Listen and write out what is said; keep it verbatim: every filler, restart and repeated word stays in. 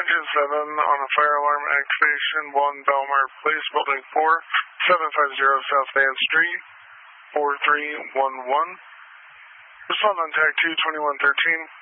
ten seven on a fire alarm activation, one Belmar Place, Building four, seven five zero South Van Street, four three one one. Respond on tag two twenty-one thirteen.